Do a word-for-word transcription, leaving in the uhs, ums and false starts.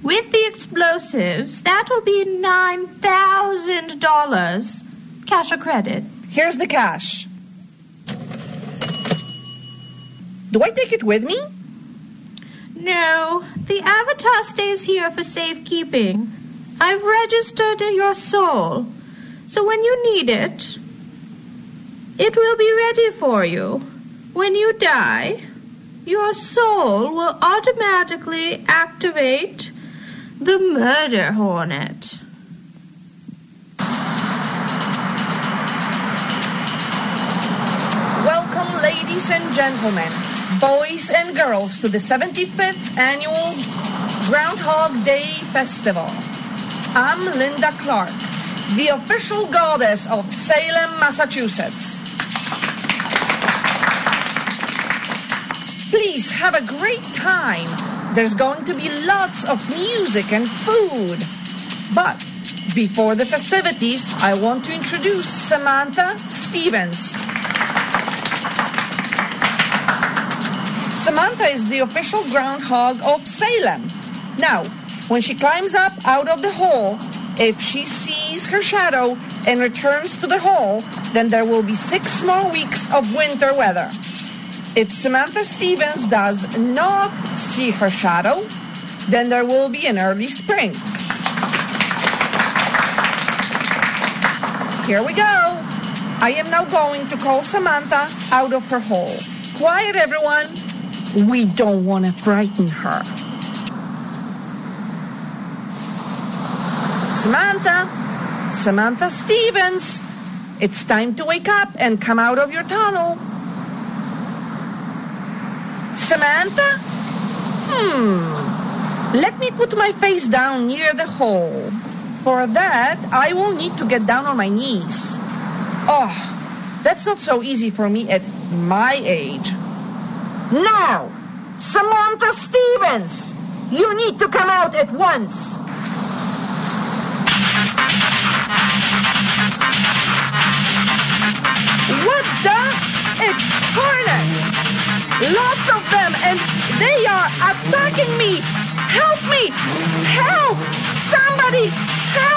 With the explosives, that will be nine thousand dollars. Cash or credit? Here's the cash. Do I take it with me? No, the avatar stays here for safekeeping. I've registered your soul, so when you need it, it will be ready for you. When you die, your soul will automatically activate the murder hornet. Welcome, ladies and gentlemen, boys and girls, to the seventy-fifth Annual Groundhog Day Festival. I'm Linda Clark, the official goddess of Salem, Massachusetts. Please have a great time. There's going to be lots of music and food. But before the festivities, I want to introduce Samantha Stevens. Samantha is the official groundhog of Salem. Now, when she climbs up out of the hole, if she sees her shadow and returns to the hole, then there will be six more weeks of winter weather. If Samantha Stevens does not see her shadow, then there will be an early spring. Here we go. I am now going to call Samantha out of her hole. Quiet, everyone. We don't want to frighten her. Samantha, Samantha Stevens, it's time to wake up and come out of your tunnel. Samantha? Hmm. Let me put my face down near the hole. For that, I will need to get down on my knees. Oh, that's not so easy for me at my age. Now, Samantha Stevens, you need to come out at once. What the? It's hornets! Lots of them, and they are attacking me! Help me! Help! Somebody, help!